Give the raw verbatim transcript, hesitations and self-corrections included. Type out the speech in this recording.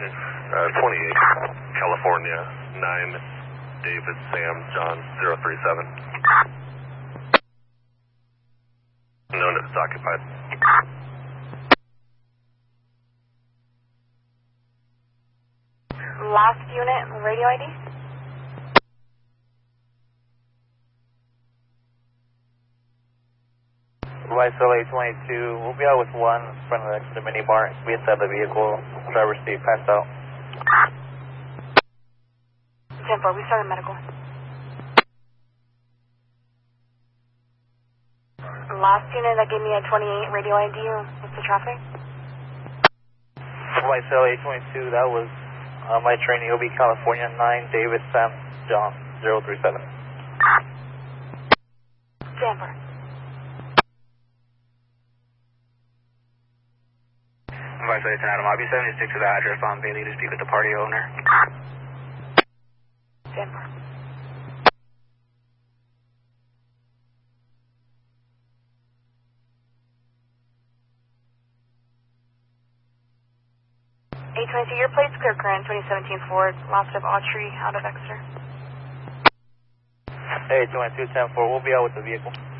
Uh, twenty-eight, California, nine, David, Sam, John, zero three seven. Known as occupied. Last unit, radio I D? Y S L A twenty-two, we'll be out with one in front of the, the mini bar. Be inside the vehicle, driver's seat, passed out. ten four, we started medical. Last unit that gave me a twenty-eight radio I D, what's the traffic? Y S L A twenty-two, that was uh, my training, O B California, nine, David, Sam, John, zero three seven. Denver. Vice President Adam, I'll be seventy-six to the address on Bailey to speak with the party owner. Denver. eight twenty-two, your plate's clear current, twenty seventeen Ford, lost of Autry, out of Exeter. Hey, twenty-two ten four, we'll be out with the vehicle.